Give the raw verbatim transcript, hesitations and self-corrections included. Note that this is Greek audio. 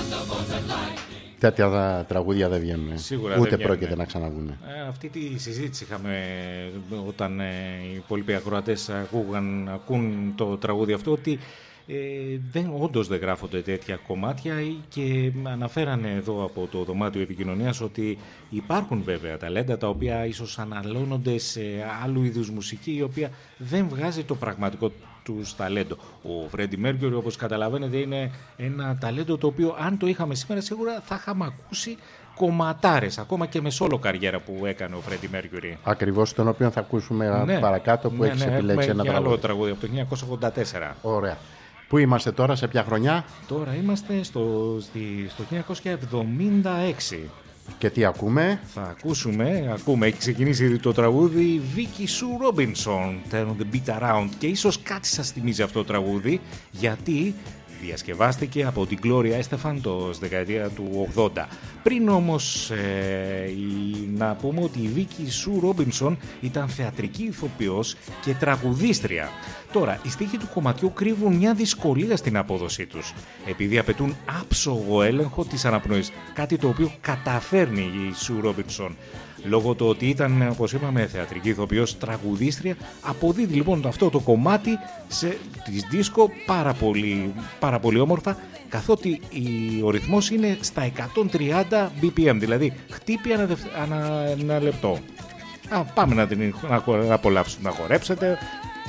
Τέτοια τραγούδια δεν βγαίνουν. Σίγουρα Ούτε δεν πρόκειται να ξαναβγούν. Ε, αυτή τη συζήτηση είχαμε όταν ε, οι υπόλοιποι ακροατές ακούγαν, ακούν το τραγούδι αυτό, ότι ε, δεν, όντως δεν γράφονται τέτοια κομμάτια, και αναφέρανε εδώ από το δωμάτιο επικοινωνίας ότι υπάρχουν βέβαια ταλέντα τα οποία ίσως αναλώνονται σε άλλου είδους μουσική, η οποία δεν βγάζει το πραγματικό του ταλέντο. Ο Φρέντι Μέρκιουρι, όπως καταλαβαίνετε, είναι ένα ταλέντο το οποίο αν το είχαμε σήμερα σίγουρα θα είχαμε ακούσει κομματάρες, ακόμα και με σόλο καριέρα που έκανε ο Φρέντι Μέρκιουρι. Ακριβώς, τον οποίο θα ακούσουμε ναι, παρακάτω, που ναι, έχεις ναι, επιλέξει ένα τραγούδι. Άλλο τραγούδι από το χίλια εννιακόσια ογδόντα τέσσερα. Ωραία. Πού είμαστε τώρα, σε ποια χρονιά? Τώρα είμαστε στο, στη, στο χίλια εννιακόσια εβδομήντα έξι. Και τι ακούμε? Θα ακούσουμε, ακούμε, έχει ξεκινήσει ήδη το τραγούδι Vicky Sue Robinson, Turn the Beat Around, και ίσως κάτι σας θυμίζει αυτό το τραγούδι, γιατί διασκευάστηκε από την Gloria Estefan το στη δεκαετία του ογδόντα. Πριν όμως ε, η, να πούμε ότι η Vicky Sue Robinson ήταν θεατρική ηθοποιός και τραγουδίστρια. Τώρα, οι στίχοι του κομματιού κρύβουν μια δυσκολία στην απόδοσή τους, επειδή απαιτούν άψογο έλεγχο της αναπνοής, κάτι το οποίο καταφέρνει η Sue Robinson. Λόγω του ότι ήταν, όπως είπαμε, θεατρική ηθοποιός, τραγουδίστρια, αποδίδει λοιπόν αυτό το κομμάτι σε, της δίσκο πάρα πολύ, πάρα πολύ όμορφα, καθότι η, ο ρυθμός είναι στα εκατόν τριάντα μπι πι εμ, δηλαδή χτύπη ανά, ανά ένα λεπτό. Α, πάμε να την να απολαύσουμε, να χορέψετε,